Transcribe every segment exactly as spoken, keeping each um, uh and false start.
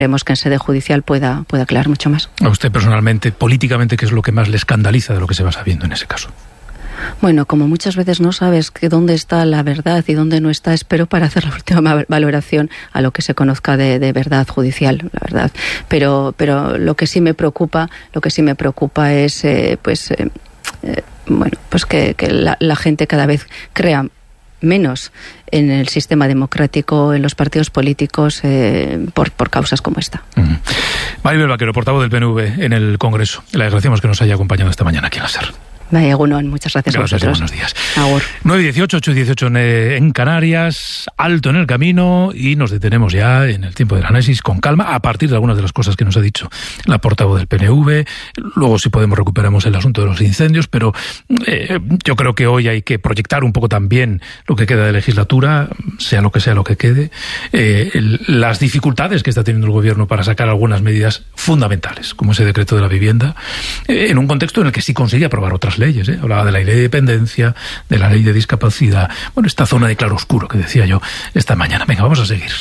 Creemos que en sede judicial pueda, pueda aclarar mucho más. A usted personalmente, políticamente, ¿qué es lo que más le escandaliza de lo que se va sabiendo en ese caso? Bueno, como muchas veces no sabes que dónde está la verdad y dónde no está, espero para hacer la última valoración a lo que se conozca de, de verdad judicial, la verdad. Pero, pero lo que sí me preocupa, lo que sí me preocupa es, eh, pues, eh, eh, bueno, pues que, que la, la gente cada vez crea menos en el sistema democrático, en los partidos políticos, eh, por, por causas como esta. Uh-huh. Maribel Vaquero, portavoz del P N V en el Congreso. Le agradecemos que nos haya acompañado esta mañana aquí en la SER. Vaya, Egunon, muchas gracias, gracias a vosotros. Buenos días. Agur. nueve dieciocho, ocho dieciocho en Canarias, alto en el camino, y nos detenemos ya en el tiempo del análisis con calma, a partir de algunas de las cosas que nos ha dicho la portavoz del P N V. Luego, si podemos, recuperamos el asunto de los incendios, pero eh, yo creo que hoy hay que proyectar un poco también lo que queda de legislatura, sea lo que sea lo que quede, eh, el, las dificultades que está teniendo el Gobierno para sacar algunas medidas fundamentales, como ese decreto de la vivienda, eh, en un contexto en el que sí consigue aprobar otras leyes, ¿eh? Hablaba de la ley de dependencia, de la ley de discapacidad, bueno, esta zona de claroscuro que decía yo esta mañana. Venga, vamos a seguir.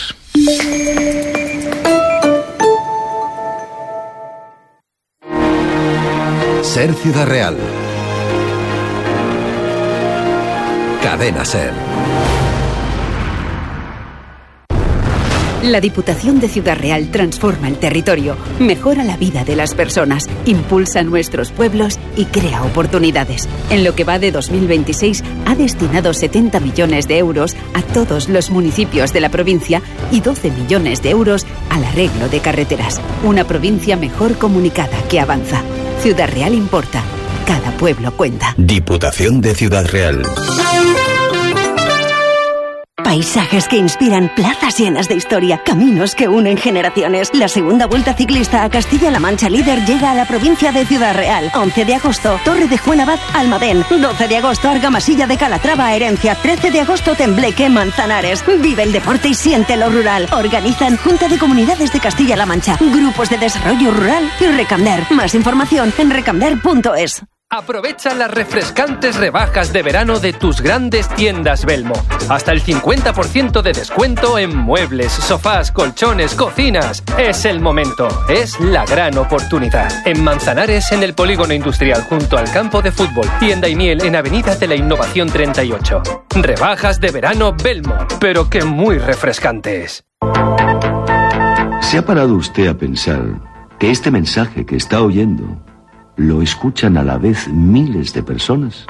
SER Ciudad Real. Cadena SER. La Diputación de Ciudad Real transforma el territorio, mejora la vida de las personas, impulsa nuestros pueblos y crea oportunidades. En lo que va de dos mil veintiséis ha destinado setenta millones de euros a todos los municipios de la provincia y doce millones de euros al arreglo de carreteras. Una provincia mejor comunicada que avanza. Ciudad Real importa. Cada pueblo cuenta. Diputación de Ciudad Real. Paisajes que inspiran, plazas llenas de historia, caminos que unen generaciones. La segunda Vuelta Ciclista a Castilla-La Mancha Líder llega a la provincia de Ciudad Real. once de agosto, Torre de Fuenabad, Almadén. doce de agosto, Argamasilla de Calatrava, Herencia. trece de agosto, Tembleque, Manzanares. Vive el deporte y siente lo rural. Organizan Junta de Comunidades de Castilla-La Mancha, Grupos de Desarrollo Rural y Recamder. Más información en recamder punto es. Aprovecha las refrescantes rebajas de verano de tus grandes tiendas Belmo. Hasta el cincuenta por ciento de descuento en muebles, sofás, colchones, cocinas. Es el momento, es la gran oportunidad. En Manzanares, en el Polígono Industrial, junto al campo de fútbol. Tienda y miel en Avenida de la Innovación treinta y ocho. Rebajas de verano Belmo, pero que muy refrescantes. ¿Se ha parado usted a pensar que este mensaje que está oyendo lo escuchan a la vez miles de personas?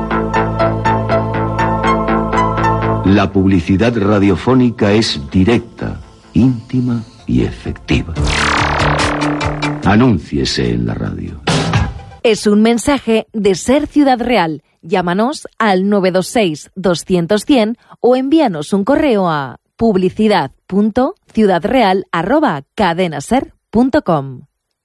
La publicidad radiofónica es directa, íntima y efectiva. Anúnciese en la radio. Es un mensaje de SER Ciudad Real. Llámanos al nueve dos seis, doscientos, cien o envíanos un correo a publicidad punto ciudadreal arroba cadenaser punto com.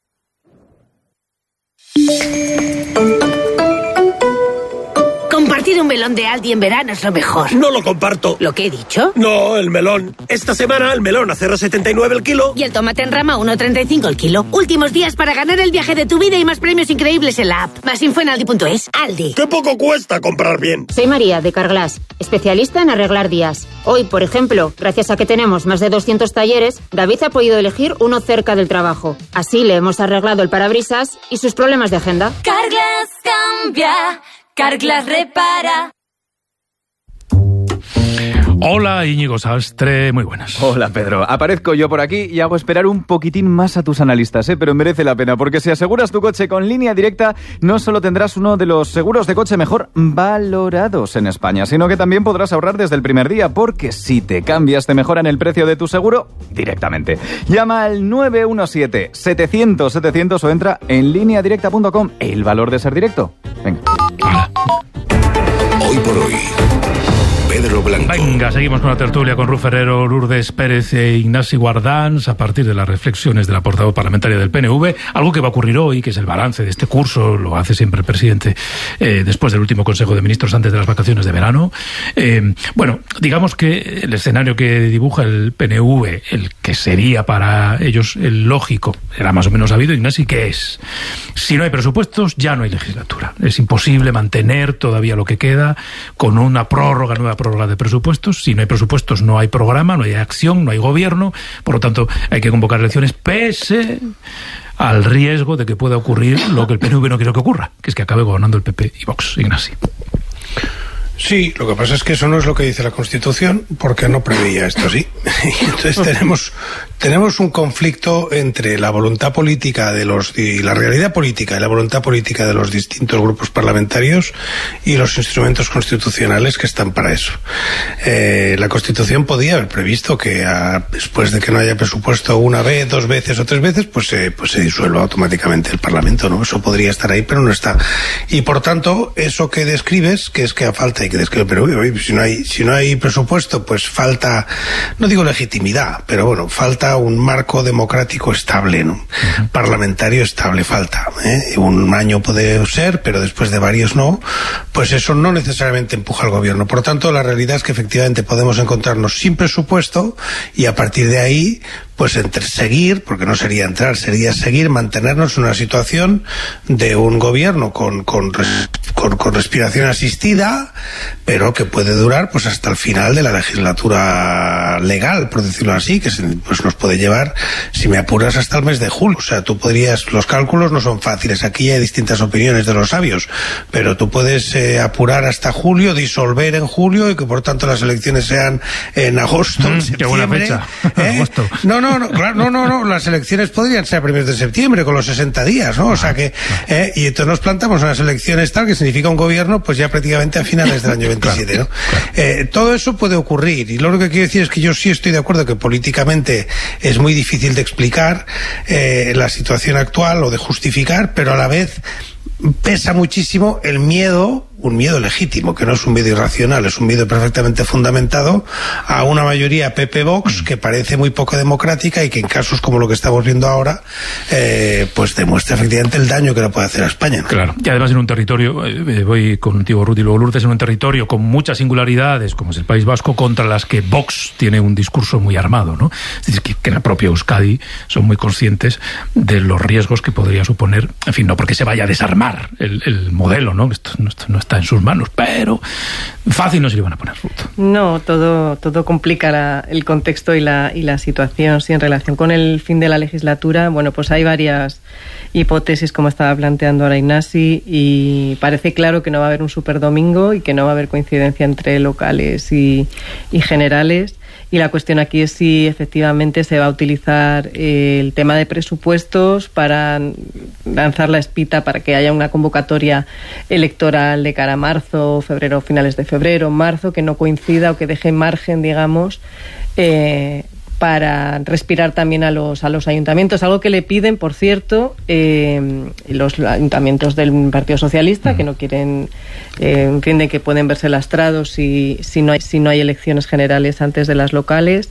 Compartir un melón de Aldi en verano es lo mejor. No lo comparto. ¿Lo que he dicho? No, el melón. Esta semana el melón a cero coma setenta y nueve el kilo. Y el tomate en rama a uno coma treinta y cinco el kilo. Últimos días para ganar el viaje de tu vida y más premios increíbles en la app. Más info en aldi punto es. Aldi. ¡Qué poco cuesta comprar bien! Soy María, de Carglass, especialista en arreglar días. Hoy, por ejemplo, gracias a que tenemos más de doscientos talleres, David ha podido elegir uno cerca del trabajo. Así le hemos arreglado el parabrisas y sus problemas de agenda. Carglass cambia, Carglass repara. Hola, Íñigo Sastre, muy buenas. Hola, Pedro. Aparezco yo por aquí y hago esperar un poquitín más a tus analistas, ¿eh? Pero merece la pena, porque si aseguras tu coche con Línea Directa, no solo tendrás uno de los seguros de coche mejor valorados en España, sino que también podrás ahorrar desde el primer día, porque si te cambias te mejoran el precio de tu seguro directamente. Llama al nueve uno siete, setecientos, setecientos o entra en línea directa punto com. El valor de ser directo. Venga. Hola. Hoy por hoy, Pedro Blanco. Venga, seguimos con la tertulia con Ruf Ferrero, Lourdes Pérez e Ignasi Guardans, a partir de las reflexiones de la portavoz parlamentaria del P N V, algo que va a ocurrir hoy, que es el balance de este curso, lo hace siempre el presidente eh, después del último Consejo de Ministros antes de las vacaciones de verano. Eh, bueno, digamos que el escenario que dibuja el P N V, el que sería para ellos el lógico, era más o menos sabido, Ignasi, ¿qué es? Si no hay presupuestos, ya no hay legislatura. Es imposible mantener todavía lo que queda con una prórroga, nueva prórroga de presupuestos. Si no hay presupuestos no hay programa, no hay acción, no hay gobierno. Por lo tanto, hay que convocar elecciones pese al riesgo de que pueda ocurrir lo que el P N V no quiere que ocurra, que es que acabe gobernando el P P y Vox. Ignasi. Sí, lo que pasa es que eso no es lo que dice la Constitución, porque no preveía esto así. Y entonces tenemos tenemos un conflicto entre la voluntad política de los y la realidad política y la voluntad política de los distintos grupos parlamentarios y los instrumentos constitucionales que están para eso. Eh, la Constitución podía haber previsto que a, después de que no haya presupuesto una vez, dos veces o tres veces, pues, eh, pues se disuelva automáticamente el Parlamento, ¿no? Eso podría estar ahí, pero no está. Y por tanto, eso que describes, que es que a falta y que describe, pero oye, si no hay si no hay presupuesto, pues falta, no digo legitimidad, pero bueno, falta un marco democrático estable, ¿no? Uh-huh. Parlamentario estable falta, ¿eh? Un año puede ser, pero después de varios no, pues eso no necesariamente empuja al gobierno. Por tanto, la realidad es que efectivamente podemos encontrarnos sin presupuesto y a partir de ahí pues entre seguir, porque no sería entrar, sería seguir, mantenernos en una situación de un gobierno con, con, con, con respiración asistida, pero que puede durar pues hasta el final de la legislatura legal, por decirlo así, que se, pues nos puede llevar, si me apuras, hasta el mes de julio. O sea, tú podrías, los cálculos no son fáciles, aquí hay distintas opiniones de los sabios, pero tú puedes eh, apurar hasta julio, disolver en julio y que por tanto las elecciones sean en agosto, mm, en septiembre. Qué buena fecha. ¿Eh? Agosto. No, no, no, claro, no, no, no, las elecciones podrían ser a primeros de septiembre con los sesenta días, ¿no? O sea que, eh, y entonces nos plantamos unas elecciones tal que significa un gobierno pues ya prácticamente a finales del año veintisiete, ¿no? Eh, todo eso puede ocurrir y lo único que quiero decir es que yo sí estoy de acuerdo que políticamente es muy difícil de explicar eh, la situación actual o de justificar, pero a la vez pesa muchísimo el miedo, un miedo legítimo, que no es un miedo irracional, es un miedo perfectamente fundamentado a una mayoría P P Vox que parece muy poco democrática y que en casos como lo que estamos viendo ahora, eh, pues demuestra efectivamente el daño que le puede hacer a España, ¿no? Claro, y además en un territorio, eh, voy contigo Ruth y luego Lourdes, en un territorio con muchas singularidades, como es el País Vasco, contra las que Vox tiene un discurso muy armado, ¿no? Es decir, que, que en la propia Euskadi son muy conscientes de los riesgos que podría suponer, en fin, no porque se vaya a desarmar el, el modelo, ¿no? Esto, esto no está en sus manos, pero fácil no se le van a poner, Ruth. No, todo, todo complica la, el contexto y la, y la situación. Sí, en relación con el fin de la legislatura, bueno, pues hay varias hipótesis, como estaba planteando ahora Ignasi, y parece claro que no va a haber un superdomingo y que no va a haber coincidencia entre locales y, y generales. Y la cuestión aquí es si efectivamente se va a utilizar eh, el tema de presupuestos para lanzar la espita para que haya una convocatoria electoral de cara a marzo, febrero, finales de febrero, marzo, que no coincida o que deje margen, digamos, eh, para respirar también a los a los ayuntamientos, algo que le piden, por cierto, eh, los ayuntamientos del Partido Socialista, que no quieren, eh, entienden que pueden verse lastrados si, si, no hay, si no hay elecciones generales antes de las locales,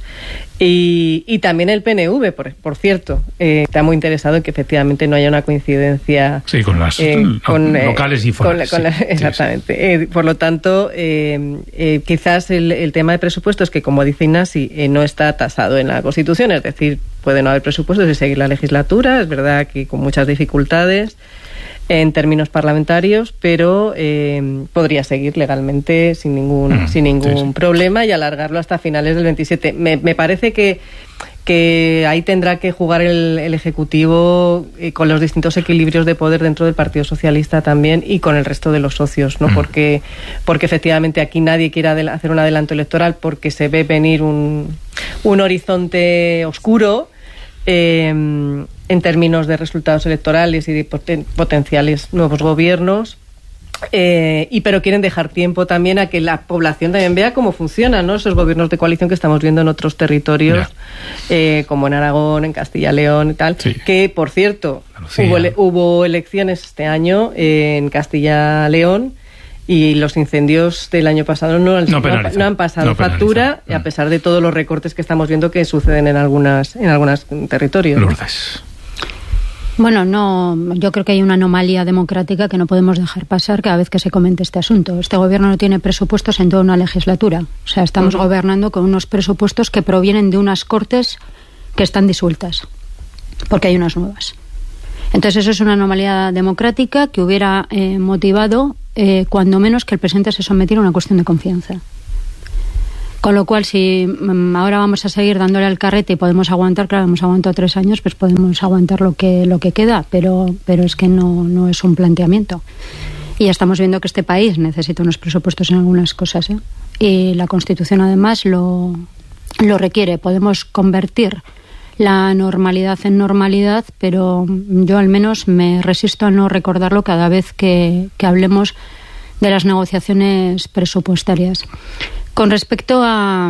y, y también el P N V, por, por cierto, eh, está muy interesado en que efectivamente no haya una coincidencia sí, con las eh, con, locales y forales. Con la, con la, sí, exactamente. Sí. Eh, por lo tanto, eh, eh, quizás el, el tema de presupuestos, que como dice Ignasi, eh, no está tasado en la Constitución, es decir, puede no haber presupuestos y seguir la legislatura, es verdad que con muchas dificultades en términos parlamentarios, pero eh, podría seguir legalmente sin ningún mm, sin ningún sí, sí. problema y alargarlo hasta finales del veintisiete. Me, me parece que que ahí tendrá que jugar el, el Ejecutivo eh, con los distintos equilibrios de poder dentro del Partido Socialista también y con el resto de los socios, ¿no? Mm. Porque porque efectivamente aquí nadie quiere adel- hacer un adelanto electoral porque se ve venir un, un horizonte oscuro eh, en términos de resultados electorales y de poten- potenciales nuevos gobiernos. Eh, y pero quieren dejar tiempo también a que la población también vea cómo funcionan, ¿no? Esos gobiernos de coalición que estamos viendo en otros territorios, eh, como en Aragón, en Castilla y León y tal, sí. Que por cierto hubo, ele- hubo elecciones este año eh, en Castilla y León y los incendios del año pasado no, no, no, no han pasado no factura, a pesar de todos los recortes que estamos viendo que suceden en algunas en algunos territorios. Lourdes. Bueno, no, yo creo que hay una anomalía democrática que no podemos dejar pasar cada vez que se comente este asunto. Este gobierno no tiene presupuestos en toda una legislatura. O sea, estamos uh-huh. gobernando con unos presupuestos que provienen de unas cortes que están disueltas, porque hay unas nuevas. Entonces eso es una anomalía democrática que hubiera eh, motivado, eh, cuando menos, que el presidente se sometiera a una cuestión de confianza. Con lo cual, si um, ahora vamos a seguir dándole al carrete y podemos aguantar, claro, hemos aguantado tres años, pues podemos aguantar lo que lo que queda, pero pero es que no, no es un planteamiento. Y ya estamos viendo que este país necesita unos presupuestos en algunas cosas, ¿eh? Y la Constitución, además, lo, lo requiere. Podemos convertir la normalidad en normalidad, pero yo al menos me resisto a no recordarlo cada vez que, que hablemos de las negociaciones presupuestarias. Con respecto a,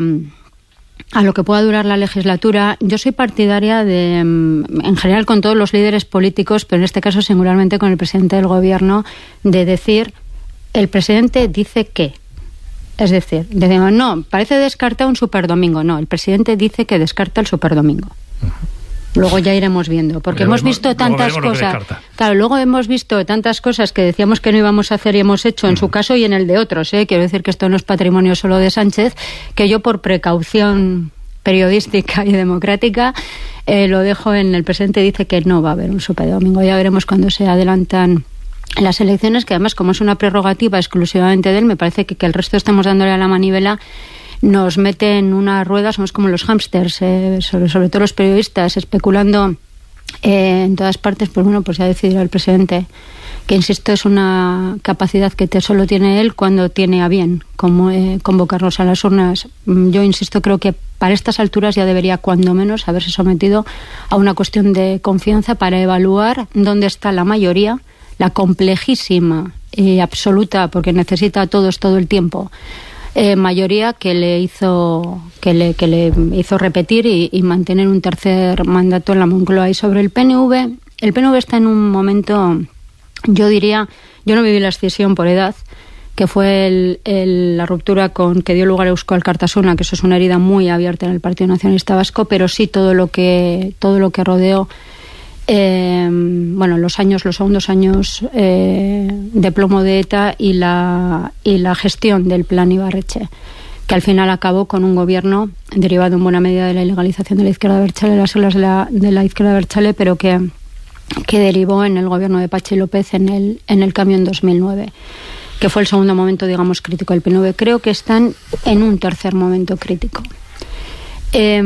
a lo que pueda durar la legislatura, yo soy partidaria de, en general con todos los líderes políticos, pero en este caso singularmente con el presidente del gobierno, de decir, el presidente dice que. Es decir, decimos, no, parece descartar un superdomingo. No, el presidente dice que descarta el superdomingo. Luego ya iremos viendo, porque luego hemos veremos, visto tantas cosas. Claro, luego hemos visto tantas cosas que decíamos que no íbamos a hacer y hemos hecho en uh-huh. su caso y en el de otros. ¿eh? Quiero decir que esto no es patrimonio solo de Sánchez, que yo por precaución periodística y democrática eh, lo dejo en el presidente, dice que no va a haber un superdomingo. Ya veremos cuando se adelantan las elecciones, que además como es una prerrogativa exclusivamente de él, me parece que que el resto estemos dándole a la manivela nos mete en una rueda, somos como los hámsters, eh, sobre, sobre todo los periodistas, especulando eh, en todas partes. Pues bueno, pues ya decidirá el presidente, que insisto, es una capacidad que te solo tiene él cuando tiene a bien como eh, convocarnos a las urnas. Yo insisto, creo que para estas alturas ya debería cuando menos haberse sometido a una cuestión de confianza para evaluar dónde está la mayoría, la complejísima y absoluta, porque necesita a todos todo el tiempo, Eh, mayoría que le hizo que le, que le hizo repetir y, y mantener un tercer mandato en la Moncloa. Y sobre el P N V, el P N V está en un momento, yo diría, yo no viví la escisión por edad, que fue el, el, la ruptura con que dio lugar a Eusko Alkartasuna, que eso es una herida muy abierta en el Partido Nacionalista Vasco, pero sí todo lo que todo lo que rodeó Eh, bueno, los años, los segundos años eh, de plomo de ETA y la, y la gestión del plan Ibarretxe, que al final acabó con un gobierno derivado en buena medida de la ilegalización de la izquierda abertzale, las siglas de la, de la izquierda abertzale, pero que, que derivó en el gobierno de Patxi López en el, en el cambio en dos mil nueve, que fue el segundo momento, digamos, crítico del P N V. Creo que están en un tercer momento crítico. Eh,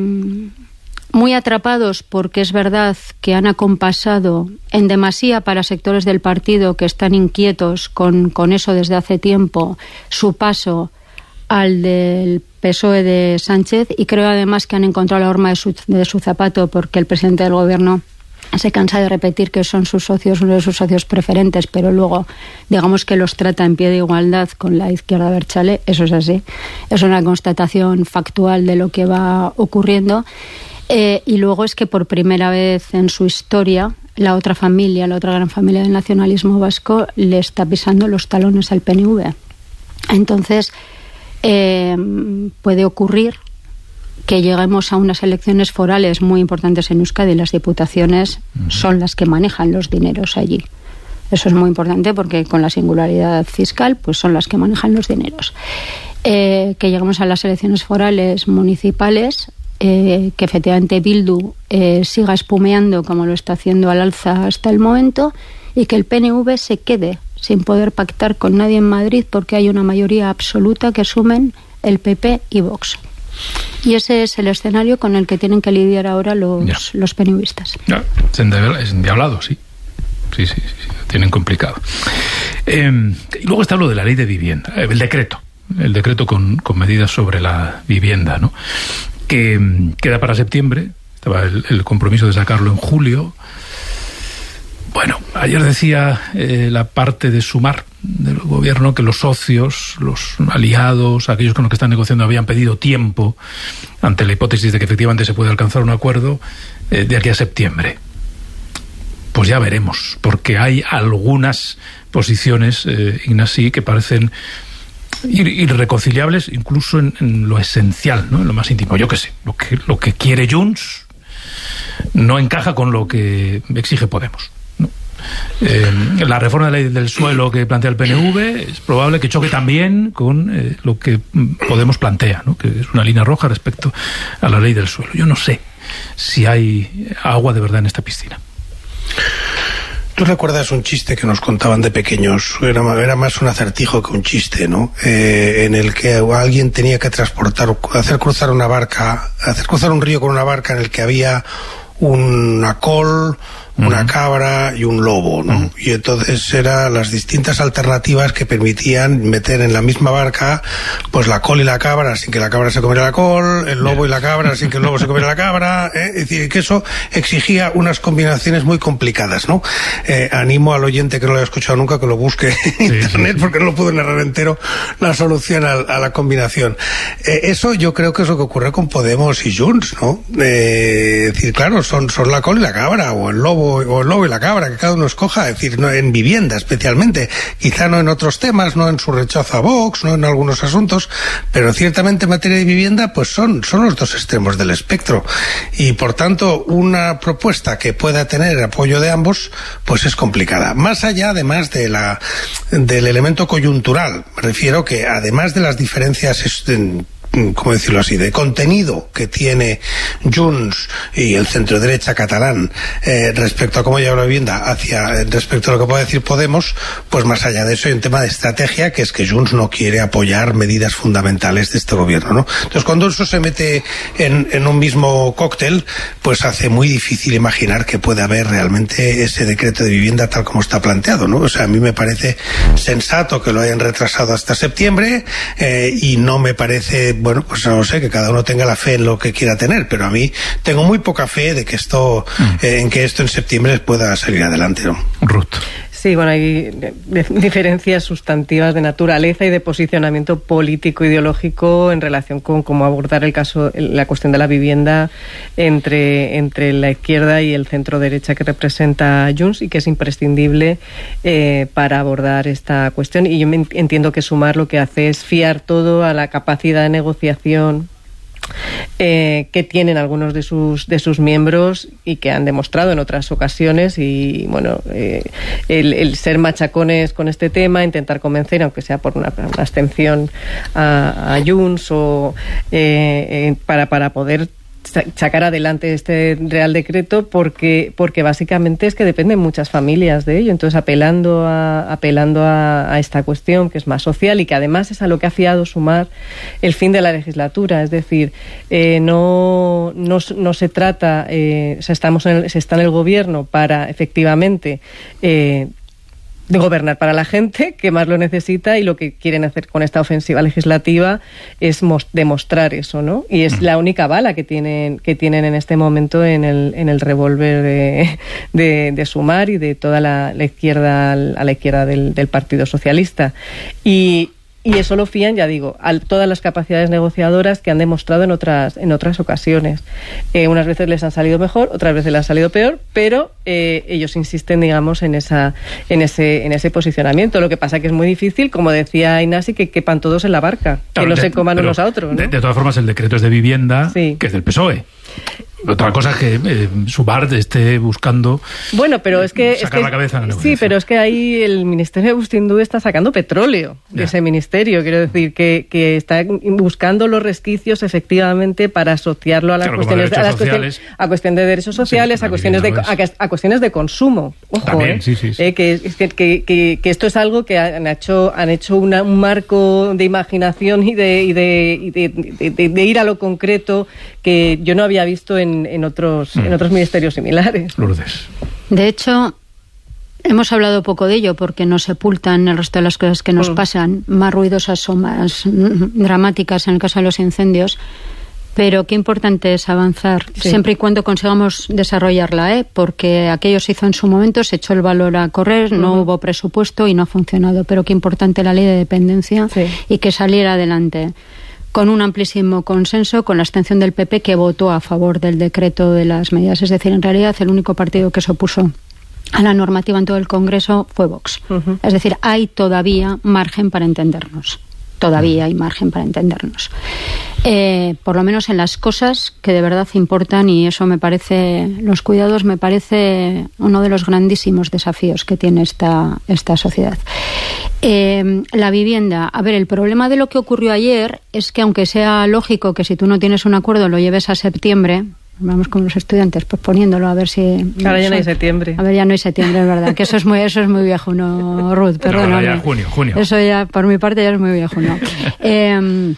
muy atrapados, porque es verdad que han acompasado en demasía para sectores del partido que están inquietos con, con eso desde hace tiempo, su paso al del P S O E de Sánchez, y creo además que han encontrado la horma de su, de su zapato, porque el presidente del gobierno se cansa de repetir que son sus socios, uno de sus socios preferentes, pero luego digamos que los trata en pie de igualdad con la izquierda abertzale. Eso es así, es una constatación factual de lo que va ocurriendo. Eh, y luego es que por primera vez en su historia la otra familia, la otra gran familia del nacionalismo vasco, le está pisando los talones al P N V. Entonces eh, puede ocurrir que lleguemos a unas elecciones forales muy importantes en Euskadi. Las diputaciones son las que manejan los dineros allí. Eso es muy importante, porque con la singularidad fiscal pues son las que manejan los dineros. Eh, que lleguemos a las elecciones forales municipales, Eh, que efectivamente Bildu eh, siga espumeando como lo está haciendo al alza hasta el momento, y que el P N V se quede sin poder pactar con nadie en Madrid, porque hay una mayoría absoluta que asumen el P P y Vox. Y ese es el escenario con el que tienen que lidiar ahora los, los PNVistas. Ya, es endiablado, sí. Sí, sí, sí, sí, lo tienen complicado. Eh, y luego está lo de la ley de vivienda, el decreto, el decreto con, con medidas sobre la vivienda, ¿no? Que queda para septiembre, estaba el, el compromiso de sacarlo en julio. Bueno, ayer decía eh, la parte de Sumar del gobierno que los socios, los aliados, aquellos con los que están negociando, habían pedido tiempo ante la hipótesis de que efectivamente se puede alcanzar un acuerdo eh, de aquí a septiembre. Pues ya veremos, porque hay algunas posiciones, eh, Ignasi, que parecen irreconciliables, incluso en, en lo esencial, ¿no? En lo más íntimo. Yo qué sé, lo que, lo que quiere Junts no encaja con lo que exige Podemos, ¿no? Eh, la reforma de la ley del suelo que plantea el P N V es probable que choque también con eh, lo que Podemos plantea, ¿no? Que es una línea roja respecto a la ley del suelo. Yo no sé si hay agua de verdad en esta piscina. ¿Tú recuerdas un chiste que nos contaban de pequeños? Era, era más un acertijo que un chiste, ¿no? Eh, en el que alguien tenía que transportar, hacer cruzar una barca, hacer cruzar un río con una barca en el que había una col, una uh-huh. cabra y un lobo, ¿no? Uh-huh. Y entonces eran las distintas alternativas que permitían meter en la misma barca pues la col y la cabra sin que la cabra se comiera la col, el lobo y la cabra sin que el lobo se comiera la cabra, ¿eh? Es decir, que eso exigía unas combinaciones muy complicadas, ¿no? Eh, animo al oyente que no lo haya escuchado nunca que lo busque en sí, internet, sí, sí. porque no lo puedo narrar entero la solución a, a la combinación. Eh, eso yo creo que es lo que ocurre con Podemos y Junts, ¿no? Eh, es decir, claro, son, son la col y la cabra, o el lobo o el lobo y la cabra, que cada uno escoja, es decir, no en vivienda especialmente, quizá no en otros temas, no en su rechazo a Vox, no en algunos asuntos, pero ciertamente en materia de vivienda pues son, son los dos extremos del espectro, y por tanto una propuesta que pueda tener apoyo de ambos pues es complicada, más allá además de la, del elemento coyuntural. Me refiero que además de las diferencias en, ¿cómo decirlo así?, de contenido que tiene Junts y el centro-derecha catalán eh, respecto a cómo lleva la vivienda hacia respecto a lo que puede decir Podemos, pues más allá de eso hay un tema de estrategia, que es que Junts no quiere apoyar medidas fundamentales de este gobierno, ¿no? Entonces, cuando eso se mete en, en un mismo cóctel, pues hace muy difícil imaginar que puede haber realmente ese decreto de vivienda tal como está planteado, ¿no? O sea, a mí me parece sensato que lo hayan retrasado hasta septiembre eh, y no me parece... Bueno, pues no sé, que cada uno tenga la fe en lo que quiera tener, pero a mí tengo muy poca fe de que esto, mm. eh, en que esto en septiembre pueda salir adelante, ¿no? Ruth. Sí, bueno, hay diferencias sustantivas de naturaleza y de posicionamiento político ideológico en relación con cómo abordar el caso, la cuestión de la vivienda entre, entre la izquierda y el centro derecha que representa Junts, y que es imprescindible eh, para abordar esta cuestión. Y yo entiendo que Sumar lo que hace es fiar todo a la capacidad de negociación Eh, que tienen algunos de sus de sus miembros y que han demostrado en otras ocasiones, y bueno, eh, el, el ser machacones con este tema, intentar convencer, aunque sea por una, una abstención a, a Junts, o eh, eh, para, para poder sacar adelante este Real Decreto, porque porque básicamente es que dependen muchas familias de ello. Entonces, apelando a apelando a, a esta cuestión, que es más social y que además es a lo que ha fiado Sumar el fin de la legislatura, es decir, eh, no, no no se trata, eh, o sea, estamos en el, se está en el gobierno para efectivamente eh, de gobernar para la gente que más lo necesita, y lo que quieren hacer con esta ofensiva legislativa es mos- demostrar eso, ¿no? Y es la única bala que tienen que tienen en este momento en el en el revólver de, de, de Sumar y de toda la, la izquierda, a la izquierda del, del Partido Socialista. Y Y eso lo fían, ya digo, a todas las capacidades negociadoras que han demostrado en otras en otras ocasiones. Eh, unas veces les han salido mejor, otras veces les han salido peor, pero eh, ellos insisten, digamos, en esa en ese en ese posicionamiento. Lo que pasa que es muy difícil, como decía Inasi, que quepan todos en la barca, claro, que no de, se coman unos a otros, ¿no? De, de todas formas, el decreto es de vivienda, sí, que es del P S O E. Otra cosa es que eh, Sumar esté buscando bueno, pero es que, sacar es que, la cabeza en la sí, pero es que ahí el Ministerio de Agustín está sacando petróleo de yeah. ese ministerio. Quiero decir que, que está buscando los resquicios efectivamente para asociarlo a las claro, cuestiones, a, las sociales, cuestiones a cuestiones de derechos sociales, sí, a cuestiones de a, a cuestiones de consumo. Ojo, También, eh, sí, sí, sí. Eh, que, que, que, que, que esto es algo que han hecho han hecho una, un marco de imaginación y de y de, y de, de, de, de ir a lo concreto que yo no había visto en, en otros en otros ministerios similares. Lourdes. De hecho, hemos hablado poco de ello porque nos sepultan el resto de las cosas que nos mm. pasan, más ruidosas o más dramáticas en el caso de los incendios, pero qué importante es avanzar, sí, siempre y cuando consigamos desarrollarla, ¿eh? Porque aquello se hizo en su momento, se echó el valor a correr, uh-huh. no hubo presupuesto y no ha funcionado, pero qué importante la ley de dependencia, sí, y que saliera adelante con un amplísimo consenso, con la abstención del P P, que votó a favor del decreto de las medidas. Es decir, en realidad el único partido que se opuso a la normativa en todo el Congreso fue Vox. Uh-huh. Es decir, hay todavía margen para entendernos. Todavía hay margen para entendernos. Eh, por lo menos en las cosas que de verdad importan, y eso me parece, los cuidados me parece uno de los grandísimos desafíos que tiene esta, esta sociedad. Eh, la vivienda. A ver, el problema de lo que ocurrió ayer es que, aunque sea lógico que si tú no tienes un acuerdo lo lleves a septiembre, vamos con los estudiantes, pues poniéndolo a ver si... Ahora ya no hay septiembre. A ver, ya no hay septiembre, es verdad, que eso es muy, eso es muy viejo, ¿no, Ruth? Perdóname. No, ya junio, junio. Eso ya, por mi parte, ya es muy viejo, ¿no? eh,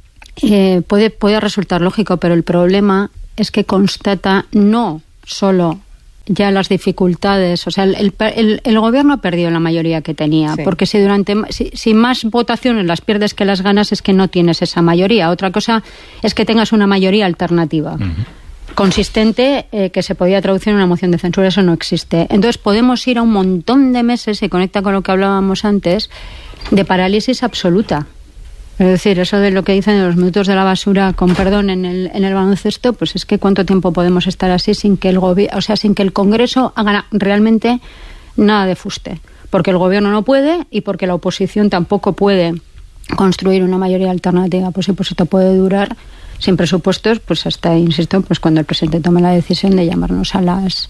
eh, puede, puede resultar lógico, pero el problema es que constata no solo ya las dificultades, o sea, el, el, el gobierno ha perdido la mayoría que tenía, sí. porque si durante si, si más votaciones las pierdes que las ganas es que no tienes esa mayoría. Otra cosa es que tengas una mayoría alternativa. Uh-huh. consistente eh, que se podía traducir en una moción de censura, eso no existe. Entonces podemos ir a un montón de meses, y conecta con lo que hablábamos antes, de parálisis absoluta. Es decir, eso de lo que dicen de los minutos de la basura, con perdón, en el, en el baloncesto, pues es que cuánto tiempo podemos estar así sin que el gobierno, o sea, sin que el Congreso haga realmente nada de fuste. Porque el gobierno no puede y porque la oposición tampoco puede construir una mayoría alternativa. Pues sí, pues esto puede durar sin presupuestos, pues hasta, insisto, pues cuando el presidente tome la decisión de llamarnos a las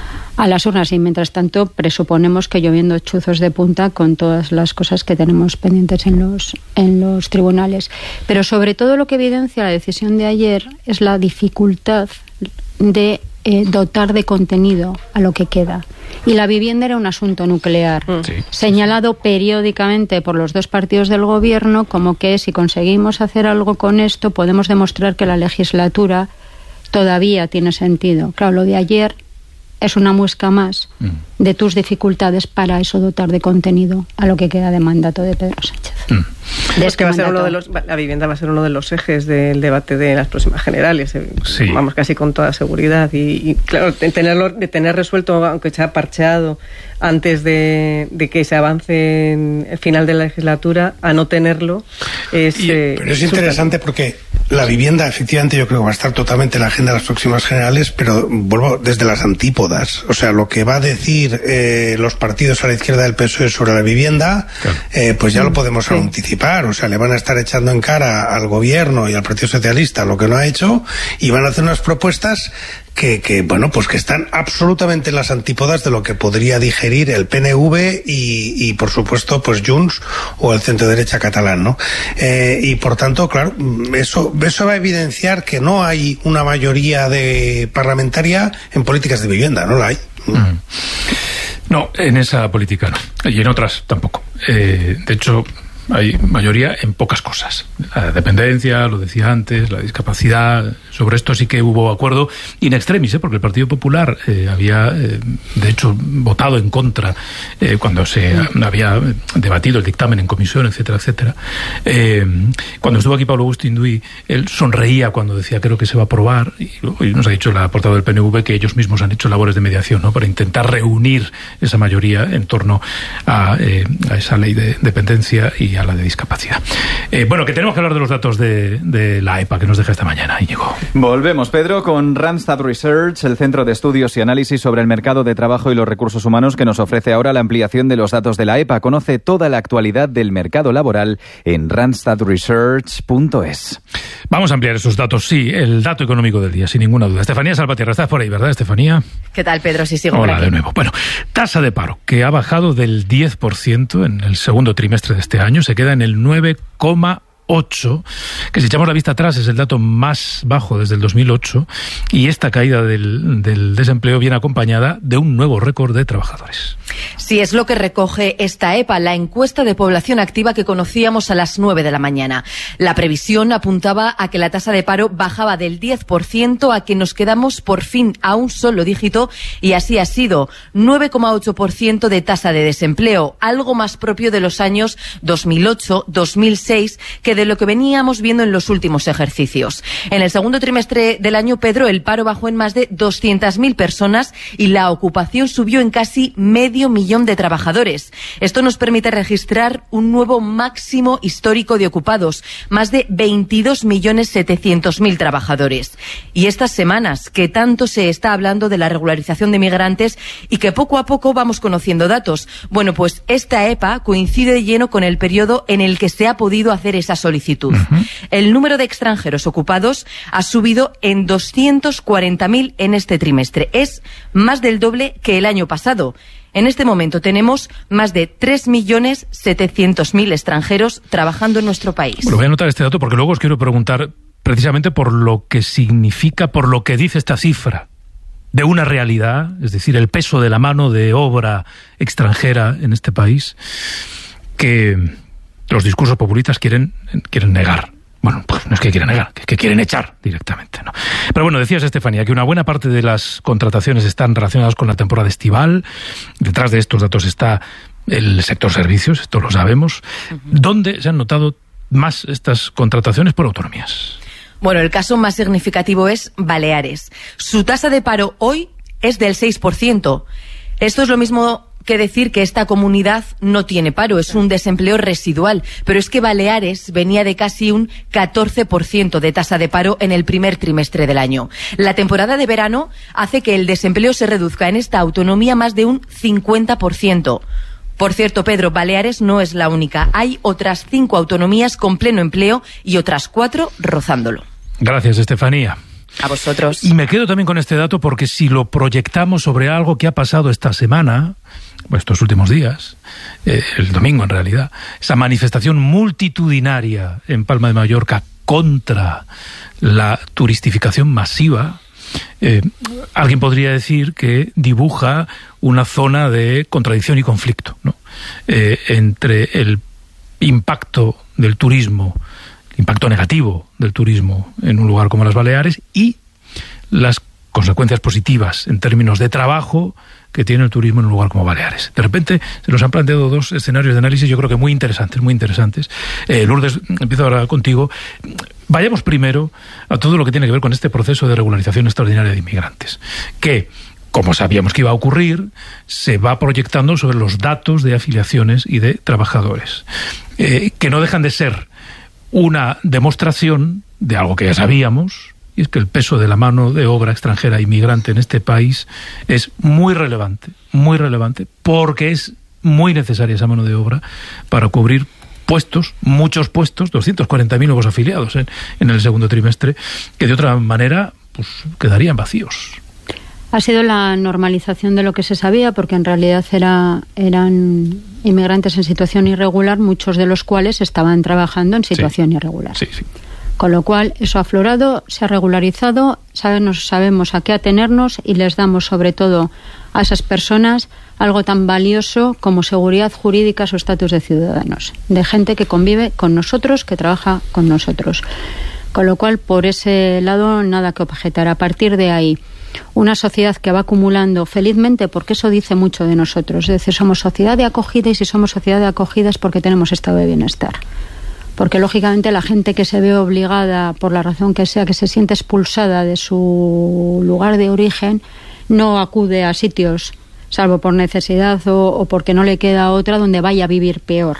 a las urnas. Y mientras tanto presuponemos que lloviendo chuzos de punta con todas las cosas que tenemos pendientes en los en los tribunales. Pero sobre todo lo que evidencia la decisión de ayer es la dificultad de eh, dotar de contenido a lo que queda. Y la vivienda era un asunto nuclear, sí, señalado periódicamente por los dos partidos del gobierno como que si conseguimos hacer algo con esto podemos demostrar que la legislatura todavía tiene sentido. Claro, lo de ayer es una muesca más mm. de tus dificultades para eso, dotar de contenido a lo que queda de mandato de Pedro Sánchez. Mm. De es que va a ser uno de los, la vivienda va a ser uno de los ejes del debate de las próximas generales, eh, sí. vamos, casi con toda seguridad. Y, y claro, de tenerlo, de tener resuelto, aunque sea parcheado, antes de, de que se avance en el final de la legislatura, a no tenerlo es... Y, eh, pero es interesante porque la vivienda, efectivamente, yo creo que va a estar totalmente en la agenda de las próximas generales, pero vuelvo desde las antípodas. O sea, lo que va a decir eh, los partidos a la izquierda del P S O E sobre la vivienda, claro. eh, pues ya mm, lo podemos sí. anticipar. O sea, le van a estar echando en cara al gobierno y al Partido Socialista lo que no ha hecho, y van a hacer unas propuestas que, que bueno, pues que están absolutamente en las antípodas de lo que podría digerir el P N V y, y por supuesto, pues Junts o el centro derecha catalán, ¿no? Eh, y por tanto, claro, eso, eso va a evidenciar que no hay una mayoría de parlamentaria en políticas de vivienda, no la hay. Mm. No, en esa política no, y en otras tampoco. Eh, de hecho, hay mayoría en pocas cosas. La dependencia, lo decía antes, la discapacidad, sobre esto sí que hubo acuerdo in extremis, ¿eh? Porque el Partido Popular eh, había, eh, de hecho, votado en contra eh, cuando se había debatido el dictamen en comisión, etcétera, etcétera. Eh, cuando estuvo aquí Pablo Agustín Duy, él sonreía cuando decía creo que se va a aprobar, y, y nos ha dicho la portavoz del P N V que ellos mismos han hecho labores de mediación, ¿no?, para intentar reunir esa mayoría en torno a, eh, a esa ley de dependencia y a la de discapacidad. Eh, bueno, que tenemos que hablar de los datos de, de la E P A que nos deja esta mañana, Íñigo. Volvemos, Pedro, con Randstad Research, el centro de estudios y análisis sobre el mercado de trabajo y los recursos humanos, que nos ofrece ahora la ampliación de los datos de la E P A. Conoce toda la actualidad del mercado laboral en randstad research punto es. Vamos a ampliar esos datos, sí, el dato económico del día, sin ninguna duda. Estefanía Salvatierra, estás por ahí, ¿verdad, Estefanía? ¿Qué tal, Pedro? Sí, sigo Hola, por aquí. de nuevo. Bueno, tasa de paro, que ha bajado del diez por ciento en el segundo trimestre de este año, se queda en el nueve coma ocho, que si echamos la vista atrás es el dato más bajo desde el dos mil ocho, y esta caída del, del desempleo viene acompañada de un nuevo récord de trabajadores. Sí, es lo que recoge esta E P A, la encuesta de población activa que conocíamos a las nueve de la mañana. La previsión apuntaba a que la tasa de paro bajaba del diez por ciento a que nos quedamos por fin a un solo dígito, y así ha sido. nueve coma ocho por ciento de tasa de desempleo, algo más propio de los años dos mil ocho dos mil seis que de lo que veníamos viendo en los últimos ejercicios. En el segundo trimestre del año, Pedro, el paro bajó en más de doscientas mil personas y la ocupación subió en casi medio millón de trabajadores. Esto nos permite registrar un nuevo máximo histórico de ocupados, más de veintidós millones setecientos mil trabajadores. Y estas semanas que tanto se está hablando de la regularización de migrantes y que poco a poco vamos conociendo datos, bueno, pues esta E P A coincide de lleno con el periodo en el que se ha podido hacer esa solicitud. Uh-huh. El número de extranjeros ocupados ha subido en doscientos cuarenta mil en este trimestre. Es más del doble que el año pasado. En este momento tenemos más de tres millones setecientos mil extranjeros trabajando en nuestro país. Bueno, voy a anotar este dato porque luego os quiero preguntar precisamente por lo que significa, por lo que dice esta cifra de una realidad, es decir, el peso de la mano de obra extranjera en este país, que los discursos populistas quieren, quieren negar. Bueno, pues no es que quieran negar, es que quieren echar directamente, ¿no? Pero bueno, decías, Estefanía, que una buena parte de las contrataciones están relacionadas con la temporada estival. Detrás de estos datos está el sector servicios, esto lo sabemos. Uh-huh. ¿Dónde se han notado más estas contrataciones por autonomías? Bueno, el caso más significativo es Baleares. Su tasa de paro hoy es del seis por ciento. Esto es lo mismo que decir que esta comunidad no tiene paro, es un desempleo residual. Pero es que Baleares venía de casi un catorce por ciento de tasa de paro en el primer trimestre del año. La temporada de verano hace que el desempleo se reduzca en esta autonomía más de un cincuenta por ciento. Por cierto, Pedro, Baleares no es la única. Hay otras cinco autonomías con pleno empleo y otras cuatro rozándolo. Gracias, Estefanía. A vosotros. Y me quedo también con este dato porque si lo proyectamos sobre algo que ha pasado esta semana, pues estos últimos días, eh, el domingo en realidad, esa manifestación multitudinaria en Palma de Mallorca contra la turistificación masiva, eh, alguien podría decir que dibuja una zona de contradicción y conflicto, ¿no? Eh, entre el impacto del turismo, el impacto negativo del turismo en un lugar como las Baleares y las consecuencias positivas en términos de trabajo que tiene el turismo en un lugar como Baleares. De repente se nos han planteado dos escenarios de análisis, yo creo que muy interesantes, muy interesantes. Eh, Lourdes, empiezo ahora contigo. Vayamos primero a todo lo que tiene que ver con este proceso de regularización extraordinaria de inmigrantes, que, como sabíamos que iba a ocurrir, se va proyectando sobre los datos de afiliaciones y de trabajadores, eh, que no dejan de ser una demostración de algo que ya sabíamos, y es que el peso de la mano de obra extranjera inmigrante en este país es muy relevante, muy relevante, porque es muy necesaria esa mano de obra para cubrir puestos, muchos puestos, doscientos cuarenta mil nuevos afiliados en, en el segundo trimestre, que de otra manera pues quedarían vacíos. Ha sido la normalización de lo que se sabía, porque en realidad era, eran inmigrantes en situación irregular, muchos de los cuales estaban trabajando en situación sí. irregular. Sí, sí. Con lo cual, eso ha aflorado, se ha regularizado, sabemos, sabemos a qué atenernos y les damos, sobre todo, a esas personas algo tan valioso como seguridad jurídica, su estatus de ciudadanos, de gente que convive con nosotros, que trabaja con nosotros. Con lo cual, por ese lado, nada que objetar. A partir de ahí, una sociedad que va acumulando felizmente, porque eso dice mucho de nosotros, es decir, somos sociedad de acogida, y si somos sociedad de acogida es porque tenemos estado de bienestar. Porque lógicamente la gente que se ve obligada, por la razón que sea, que se siente expulsada de su lugar de origen, no acude a sitios, salvo por necesidad o, o porque no le queda otra, donde vaya a vivir peor.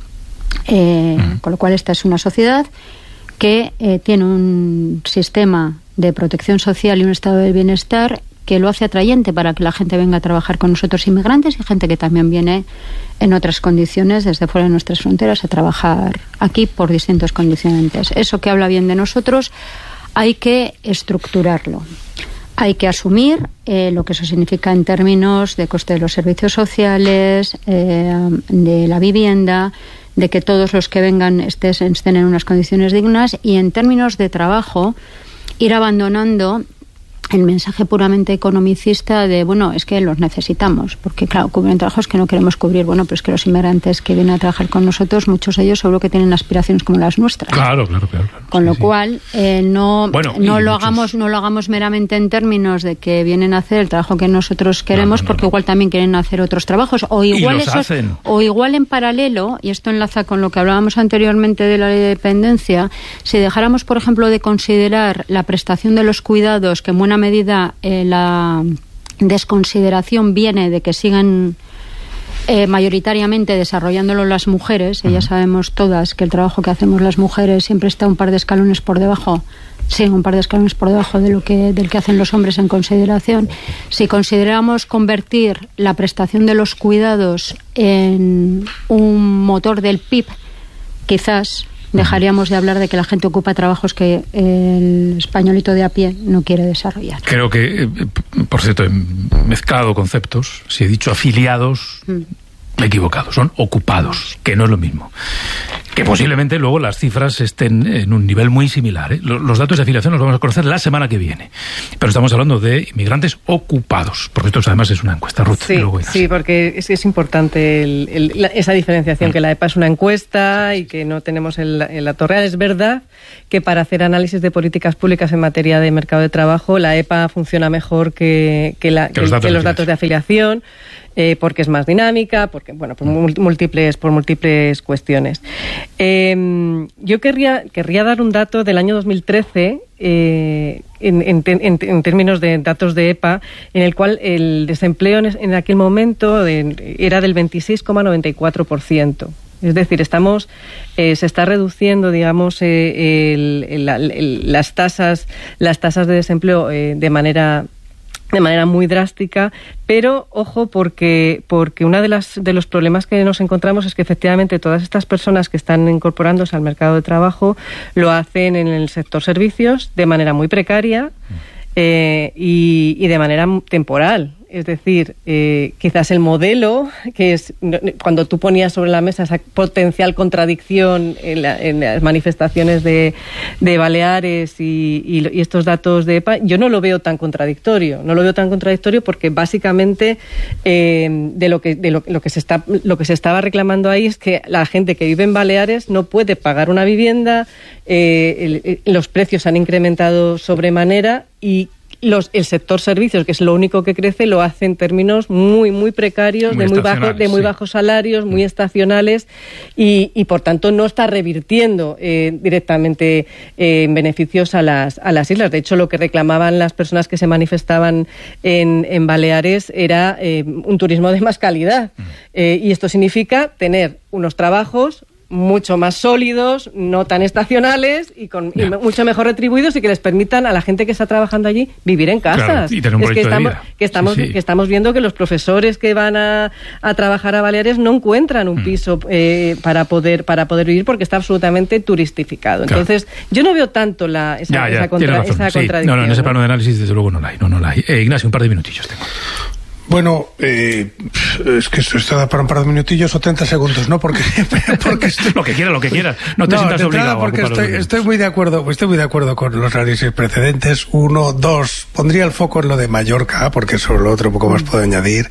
Eh, uh-huh. Con lo cual esta es una sociedad que eh, tiene un sistema de protección social y un estado de bienestar que lo hace atrayente para que la gente venga a trabajar con nosotros, inmigrantes y gente que también viene en otras condiciones desde fuera de nuestras fronteras a trabajar aquí por distintos condicionantes. Eso que habla bien de nosotros hay que estructurarlo. Hay que asumir eh, lo que eso significa en términos de coste de los servicios sociales, eh, de la vivienda, de que todos los que vengan estén, estén en unas condiciones dignas, y en términos de trabajo ir abandonando el mensaje puramente economicista de, bueno, es que los necesitamos, porque claro, cubren trabajos que no queremos cubrir. Bueno, pero es que los inmigrantes que vienen a trabajar con nosotros, muchos de ellos seguro que tienen aspiraciones como las nuestras. Claro, claro, claro. claro. Con sí, lo sí. cual, eh, no, bueno, no lo muchos... hagamos no lo hagamos meramente en términos de que vienen a hacer el trabajo que nosotros queremos, no, no, no, porque no. igual también quieren hacer otros trabajos, o igual esos, o igual en paralelo, y esto enlaza con lo que hablábamos anteriormente de la ley de dependencia, si dejáramos, por ejemplo, de considerar la prestación de los cuidados, que en buena medida eh, la desconsideración viene de que sigan eh, mayoritariamente desarrollándolo las mujeres, y ya sabemos todas que el trabajo que hacemos las mujeres siempre está un par de escalones por debajo, sí, un par de escalones por debajo de lo que del que hacen los hombres en consideración. Si consideramos convertir la prestación de los cuidados en un motor del P I B, quizás dejaríamos de hablar de que la gente ocupa trabajos que el españolito de a pie no quiere desarrollar. Creo que, por cierto, he mezclado conceptos. Si he dicho afiliados, mm. me he equivocado. Son ocupados, que no es lo mismo. Que posiblemente luego las cifras estén en un nivel muy similar, ¿eh? Los datos de afiliación los vamos a conocer la semana que viene. Pero estamos hablando de inmigrantes ocupados, porque esto además es una encuesta, Ruth. Sí, sí, porque es, es importante el, el, la, esa diferenciación, mm. que la EPA es una encuesta y que no tenemos el, el dato real. Es verdad que para hacer análisis de políticas públicas en materia de mercado de trabajo, la EPA funciona mejor que, que, la, que, los, datos que los datos de afiliación. Eh, porque es más dinámica, porque bueno, por múltiples, por múltiples cuestiones. Eh, yo querría, querría dar un dato del año dos mil trece, eh, en, en, en, en términos de datos de EPA, en el cual el desempleo en, en aquel momento de, era del veintiséis coma noventa y cuatro por ciento. Es decir, estamos, eh, se está reduciendo, digamos, eh, el, el, el, las tasas, las tasas de desempleo eh, de manera de manera muy drástica, pero ojo, porque porque uno de las de los problemas que nos encontramos es que efectivamente todas estas personas que están incorporándose al mercado de trabajo lo hacen en el sector servicios de manera muy precaria eh, y, y de manera temporal. Es decir, eh, quizás el modelo, que es cuando tú ponías sobre la mesa esa potencial contradicción en, la, en las manifestaciones de, de Baleares y, y, y estos datos de EPA, yo no lo veo tan contradictorio. No lo veo tan contradictorio porque básicamente eh, de lo que de lo, lo que se está lo que se estaba reclamando ahí es que la gente que vive en Baleares no puede pagar una vivienda, eh, el, los precios han incrementado sobremanera y Los, el sector servicios, que es lo único que crece, lo hace en términos muy muy precarios, muy de muy bajos de muy sí. bajos salarios, muy estacionales y, y por tanto no está revirtiendo eh, directamente eh, en beneficios a las a las islas. De hecho, lo que reclamaban las personas que se manifestaban en, en Baleares era eh, un turismo de más calidad eh, y esto significa tener unos trabajos mucho más sólidos, no tan estacionales y con y mucho mejor retribuidos y que les permitan a la gente que está trabajando allí vivir en casas. Claro, y tener un es que estamos, de vida. que estamos, sí, sí. que estamos viendo que los profesores que van a, a trabajar a Baleares no encuentran un mm. piso eh, para poder para poder vivir porque está absolutamente turistificado. Claro. Entonces, yo no veo tanto la esa, ya, ya, esa, contra, esa sí. contradicción. No, no, en ese plano de análisis desde luego no la hay. No, no la hay. Eh, Ignacio, un par de minutillos tengo. Bueno, eh, es que esto está para un par de minutillos o treinta segundos, ¿no? Porque, porque estoy... lo que quieras, lo que quieras. No te no, sientas obligado. Porque estoy, estoy muy de acuerdo, estoy muy de acuerdo con los análisis precedentes. Uno, dos, pondría el foco en lo de Mallorca, porque sobre lo otro poco más puedo añadir.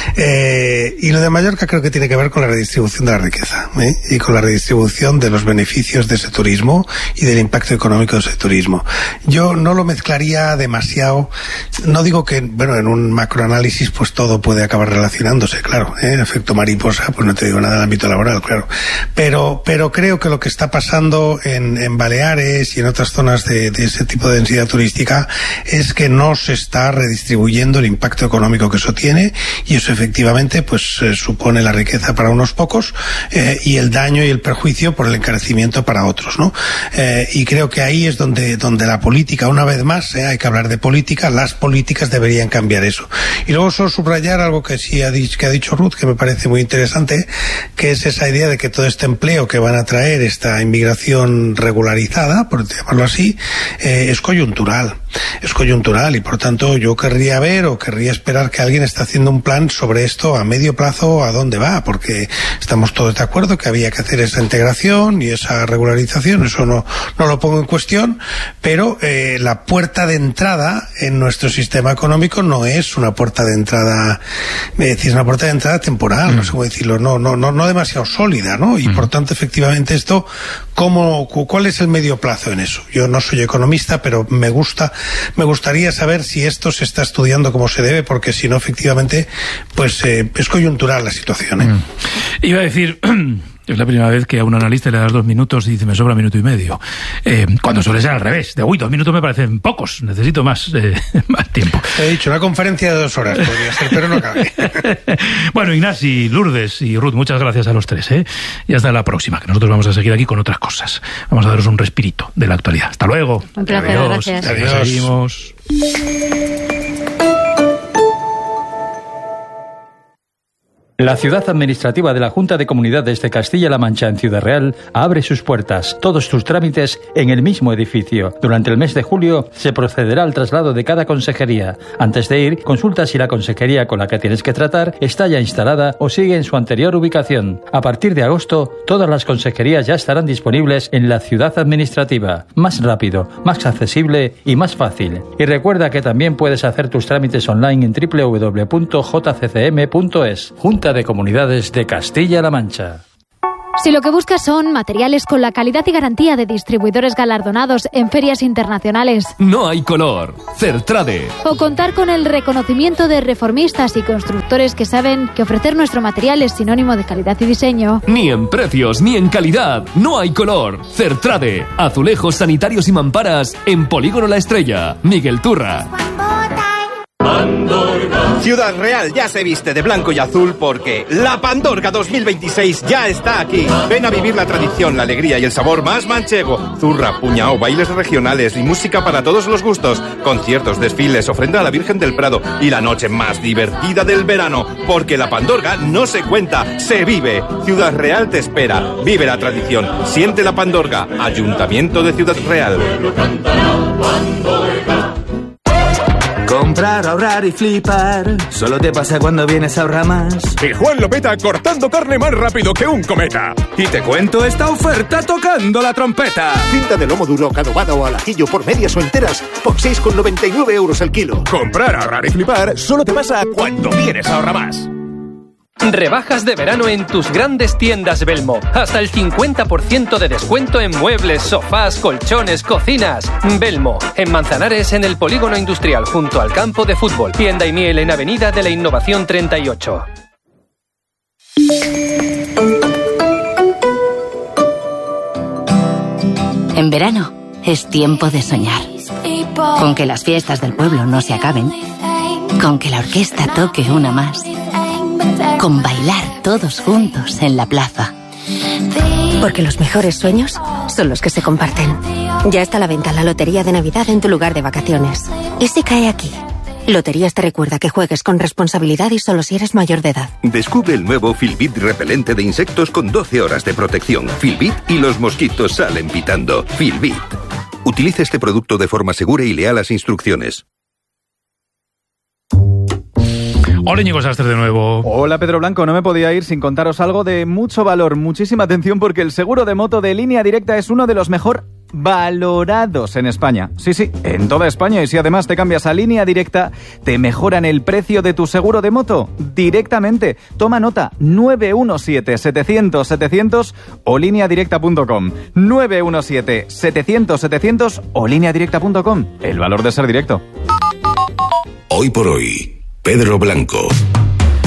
Eh, y lo de Mallorca creo que tiene que ver con la redistribución de la riqueza, ¿eh? Y con la redistribución de los beneficios de ese turismo y del impacto económico de ese turismo. Yo no lo mezclaría demasiado. No digo que, bueno, en un macroanálisis, pues todo puede acabar relacionándose, claro, ¿eh? Efecto mariposa, pues no te digo nada del ámbito laboral, claro. Pero, pero creo que lo que está pasando en, en Baleares y en otras zonas de, de ese tipo de densidad turística es que no se está redistribuyendo el impacto económico que eso tiene y eso efectivamente pues eh, supone la riqueza para unos pocos eh, y el daño y el perjuicio por el encarecimiento para otros, ¿no? Eh, y creo que ahí es donde, donde la política, una vez más, eh, hay que hablar de política, las políticas deberían cambiar eso. Y luego solo subrayar algo que sí ha dicho, que ha dicho Ruth, que me parece muy interesante, que es esa idea de que todo este empleo que van a traer, esta inmigración regularizada, por llamarlo así, eh, es coyuntural. Es coyuntural y por tanto yo querría ver o querría esperar que alguien esté haciendo un plan sobre esto a medio plazo, a dónde va, porque estamos todos de acuerdo que había que hacer esa integración y esa regularización, eso no, no lo pongo en cuestión, pero eh, la puerta de entrada en nuestro sistema económico no es una puerta de entrada, me decís, una puerta de entrada temporal, mm. no sé cómo decirlo, no, no, no, no demasiado sólida, ¿no? Y mm. por tanto, efectivamente, esto, ¿cómo, ¿cuál es el medio plazo en eso? Yo no soy economista, pero me gusta, me gustaría saber si esto se está estudiando como se debe, porque si no, efectivamente, pues eh, es coyuntural la situación, ¿eh? Mm. Iba a decir... Es la primera vez que a un analista le das dos minutos y dice, me sobra minuto y medio. Eh, cuando suele ser al revés. De, uy, dos minutos me parecen pocos. Necesito más, eh, más tiempo. Te he dicho, una conferencia de dos horas podría ser, pero no cabe. Bueno, Ignasi, Lourdes y Ruth, muchas gracias a los tres, ¿eh? Y hasta la próxima, que nosotros vamos a seguir aquí con otras cosas. Vamos a daros un respirito de la actualidad. Hasta luego. Un placer, Adiós. gracias. Adiós. Seguimos. La ciudad administrativa de la Junta de Comunidades de Castilla-La Mancha en Ciudad Real abre sus puertas, todos tus trámites en el mismo edificio. Durante el mes de julio se procederá al traslado de cada consejería. Antes de ir, consulta si la consejería con la que tienes que tratar está ya instalada o sigue en su anterior ubicación. A partir de agosto, todas las consejerías ya estarán disponibles en la ciudad administrativa. Más rápido, más accesible y más fácil. Y recuerda que también puedes hacer tus trámites online en doble u doble u doble u punto j c c m punto es. Junta de Comunidades de Castilla-La Mancha. Si lo que buscas son materiales con la calidad y garantía de distribuidores galardonados en ferias internacionales, no hay color. Certrade. O contar con el reconocimiento de reformistas y constructores que saben que ofrecer nuestro material es sinónimo de calidad y diseño. Ni en precios ni en calidad. No hay color. Certrade. Azulejos sanitarios y mamparas en Polígono La Estrella. Miguel Turra. Ciudad Real ya se viste de blanco y azul porque la Pandorga dos mil veintiséis ya está aquí. Ven a vivir la tradición, la alegría y el sabor más manchego. Zurra, puñao, bailes regionales y música para todos los gustos. Conciertos, desfiles, ofrenda a la Virgen del Prado y la noche más divertida del verano. Porque la Pandorga no se cuenta, se vive. Ciudad Real te espera. Vive la tradición. Siente la Pandorga. Ayuntamiento de Ciudad Real. Comprar, ahorrar y flipar. Solo te pasa cuando vienes a Ahorramás. Y Juan lo peta cortando carne más rápido que un cometa. Y te cuento esta oferta tocando la trompeta. Cinta de lomo duro, adobada o al ajillo por medias o enteras por seis con noventa y nueve euros el kilo. Comprar, ahorrar y flipar solo te pasa cuando vienes a Ahorramás. Rebajas de verano en tus grandes tiendas Belmo. Hasta el cincuenta por ciento de descuento en muebles, sofás, colchones, cocinas. Belmo, en Manzanares, en el Polígono Industrial, junto al campo de fútbol. Tienda y miel en Avenida de la Innovación treinta y ocho. En verano es tiempo de soñar. Con que las fiestas del pueblo no se acaben. Con que la orquesta toque una más. Con bailar todos juntos en la plaza. Porque los mejores sueños son los que se comparten. Ya está a la venta la Lotería de Navidad en tu lugar de vacaciones. ¿Y si cae aquí? Loterías te recuerda que juegues con responsabilidad y solo si eres mayor de edad. Descubre el nuevo Filbit repelente de insectos con doce horas de protección. Filbit y los mosquitos salen pitando. Filbit. Utiliza este producto de forma segura y lea las instrucciones. Hola, Íñigo Sastre de nuevo. Hola, Pedro Blanco. No me podía ir sin contaros algo de mucho valor. Muchísima atención porque el seguro de moto de Línea Directa es uno de los mejor valorados en España. Sí, sí, en toda España. Y si además te cambias a Línea Directa, te mejoran el precio de tu seguro de moto directamente. Toma nota, nueve uno siete, setecientos, setecientos o línea directa punto com. nueve uno siete, setecientos, setecientos o línea directa punto com. El valor de ser directo. Hoy por hoy, Pedro Blanco.